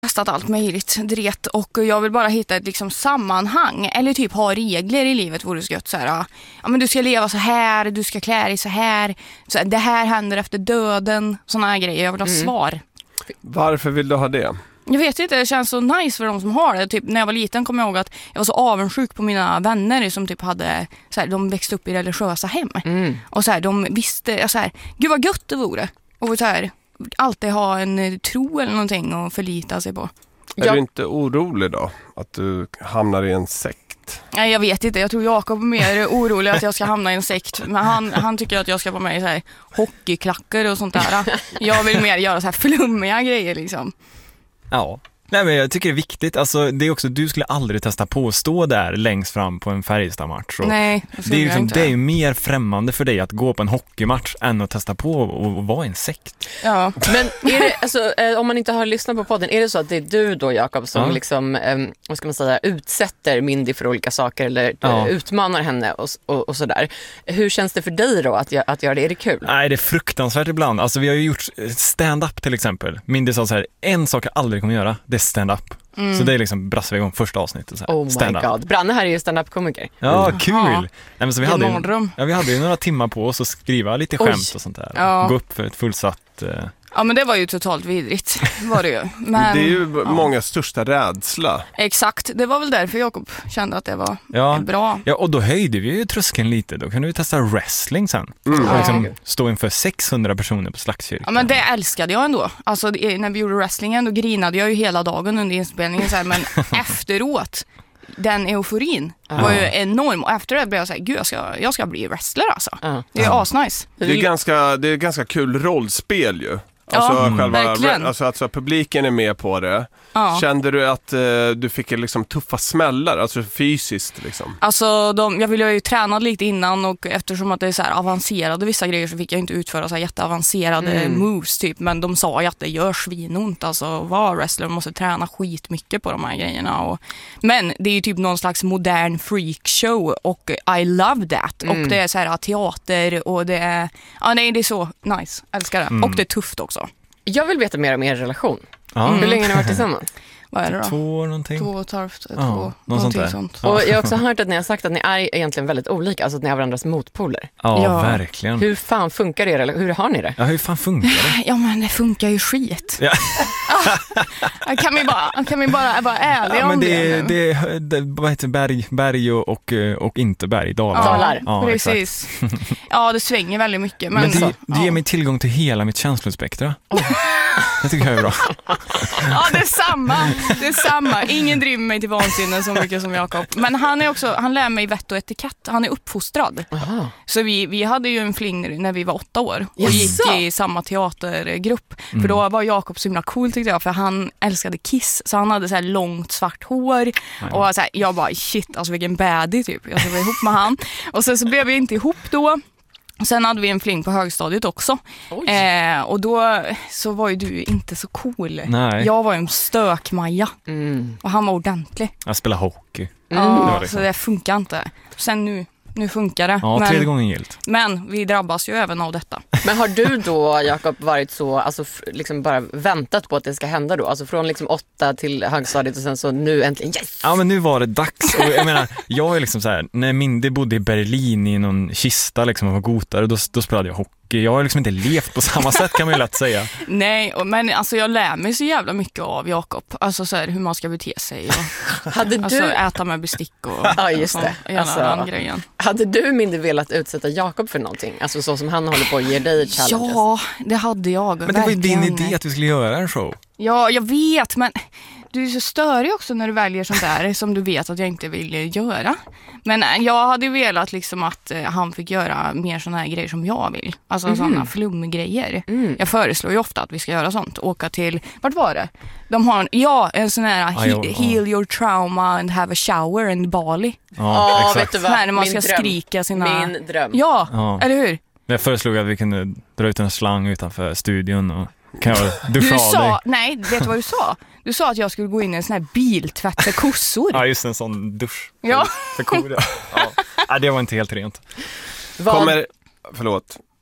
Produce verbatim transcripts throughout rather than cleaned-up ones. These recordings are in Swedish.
testat allt möjligt dret och jag vill bara hitta ett liksom sammanhang eller typ ha regler i livet hvor du ska göra så här, ja men du ska leva så här, du ska klä dig så här, så här det här händer efter döden, såna här grejer. Jag vill ha mm. svar. Varför vill du ha det? Jag vet inte, det känns så nice för de som har det. Typ när jag var liten kom jag ihåg att jag var så avundsjuk på mina vänner som typ hade så här, de växte upp i religiösa hem. Mm. Och så här, de visste så här, gud vad gött det vore. Och så här alltid ha en tro eller någonting att förlita sig på. Är jag... du inte orolig då att du hamnar i en sekt? Nej, jag vet inte. Jag tror Jakob är mer orolig att jag ska hamna i en sekt. Men han, han tycker att jag ska vara med i så här hockeyklackor och sånt där. Jag vill mer göra så här flummiga grejer liksom. Ja. Nej, men jag tycker det är viktigt. Alltså, det är också, du skulle aldrig testa på att stå där längst fram på en Färjestad-match. Nej, det är ju liksom, det är ju mer främmande för dig att gå på en hockeymatch än att testa på och, och vara en sekt. Ja. Men är det, alltså, om man inte har lyssnat på podden, är det så att det är du då, Jakob, som ja. liksom, um, vad ska man säga, utsätter Mindy för olika saker eller ja. utmanar henne och, och, och sådär. Hur känns det för dig då att, att göra det? Är det kul? Nej, det är fruktansvärt ibland. Alltså, vi har ju gjort stand-up till exempel. Mindy sa så här, en sak jag aldrig kommer göra, det är stand-up. Mm. Så det är liksom brassar vi igång första avsnittet så här. Oh my god. Branne här är ju stand-up-komiker. Ja, mm. kul. Nej, men så vi hade ju, ja, vi hade ju några timmar på oss att skriva lite skämt Oj. och sånt där. Ja. Gå upp för ett fullsatt... Eh... Ja, men det var ju totalt vidrigt. Var det ju. Men, det är ju ja. många största rädsla. Exakt. Det var väl därför Jakob kände att det var ja. bra. Ja, och då höjde vi ju tröskeln lite. Då kunde vi testa wrestling sen. Mm. Och liksom ja. stå inför sexhundra personer på Slagskyrkan. Ja, men det älskade jag ändå. Alltså när vi gjorde wrestlingen då grinade jag ju hela dagen under inspelningen så här, men efteråt den euforin uh. var ju enorm och efter det blev jag så här, gud jag ska, jag ska bli wrestler alltså. Uh. Det är uh. asnice. Det är ganska, det är ganska kul rollspel ju. Alltså, ja, själva, alltså att så, publiken är med på det. Ja. Kände du att eh, du fick liksom tuffa smällar, alltså fysiskt liksom? Alltså, de, jag ville ju träna lite innan och eftersom att det är så här avancerade vissa grejer så fick jag inte utföra så här jätteavancerade mm. moves typ. Men de sa ju att det gör svinont, alltså vara wrestler måste träna skitmycket på de här grejerna. Och, men det är ju typ någon slags modern freakshow och I love that. Mm. Och det är så här teater och det är, ja nej det är så nice, älskar det. Mm. Och det är tufft också. Jag vill veta mer om er relation. Mm. Hur länge har ni varit tillsammans? Vad är det då? Två någonting. Två och ett halvt. Ja, två, någonting sånt. sånt. Ja. Och jag har också hört att ni har sagt att ni är egentligen väldigt olika. Alltså att ni har varandras motpoler. Ja, ja. verkligen. Hur fan funkar det? Eller hur har ni det? Ja, hur fan funkar det? Ja, men det funkar ju skit. Ja. ah, kan vi bara, kan vi bara vara ärliga ja, men om det? Det, det, det vad heter berg, berg och, och, och inte berg, dalar. Ja, dalar. Ja, precis. Ja, det svänger väldigt mycket. Men, men det, så, det ger ja. mig tillgång till hela mitt känslospektra. Oh. Det tycker jag är bra. Ja, det är samma. Det är samma. Ingen driver mig till vansinne så mycket som Jakob. Men han är också, han lär mig vett och etikett. Han är uppfostrad. Aha. Så vi, vi hade ju en fling när vi var åtta år. Och yes. gick i samma teatergrupp. Mm. För då var Jakob så himla cool tyckte jag. För han älskade Kiss. Så han hade så här långt svart hår. Nej. Och så här, jag bara shit, alltså vilken baddie typ. Jag skulle vara ihop med han. Och sen så blev vi inte ihop då. Sen hade vi en fling på högstadiet också. Eh, och då så var ju du inte så cool. Nej. Jag var ju en stök-Maja. Mm. Och han var ordentlig. Jag spelar hockey. Mm. Ja, det liksom. Så det funkar inte. Sen nu, nu funkar det. Ja, men, tredje gången gilt. Men vi drabbas ju även av detta. Men har du då, Jakob, varit så, alltså liksom bara väntat på att det ska hända då? Alltså från liksom åtta till högstadiet och sen så nu äntligen, yes! Ja, men nu var det dags. Och jag menar, jag är liksom så här, när Mindy bodde i Berlin i någon kista liksom och var gotare, då, då spelade jag hockey. Jag har liksom inte levt på samma sätt kan man ju lätt säga. Nej, men alltså jag lär mig så jävla mycket av Jakob. Alltså så här, hur man ska bete sig och hade du... alltså, äta med bestick och, ja, just och det. Alltså, grejen. Hade du mindre velat utsätta Jakob för någonting? Alltså så som han håller på att ge dig challenges? Ja, det hade jag. Men det var ju din idé att vi skulle göra en show. Ja, jag vet, men du är så störig också när du väljer sånt där som du vet att jag inte vill göra. Men jag hade ju velat liksom att han fick göra mer såna här grejer som jag vill. Alltså mm. sådana flumgrejer. Mm. Jag föreslår ju ofta att vi ska göra sånt. Åka till, vart var det? De har en, ja, en sån här he, ja, ja. heal your trauma and have a shower in Bali. Ja, oh, vet du vad? När man min ska dröm. skrika sina... Min dröm. Ja, ja, eller hur? Jag föreslog att vi kunde dra ut en slang utanför studion och kan jag duscha du av sa, dig. Nej, vet du vad du sa? Du sa att jag skulle gå in i en sån här biltvätt för kossor. Ja, just en sån dusch. Ja. För kor. Ja. Ja, det var inte helt rent. Kommer, förlåt.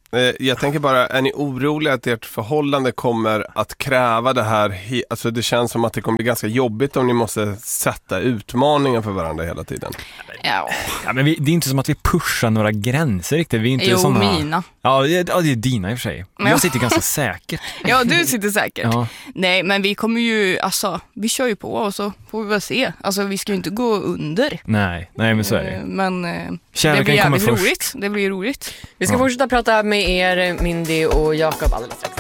Jag tänker bara, är ni oroliga att ert förhållande kommer att kräva det här? Alltså det känns som att det kommer bli ganska jobbigt om ni måste sätta utmaningar för varandra hela tiden. Ja. Ja, men vi, det är inte som att vi pushar några gränser riktigt. Vi är inte jo, såna... mina. Ja, det, ja, det är dina i och för sig. Men jag sitter ganska säkert. Ja, du sitter säkert. Ja. Nej, men vi kommer ju, alltså, vi kör ju på och så får vi väl se. Alltså, vi ska ju inte gå under. Nej, nej men så är det. Men det Kärleken blir jävligt först. roligt. Det blir roligt. Vi ska Ja. fortsätta prata med er, Mindy och Jakob, alldeles strax.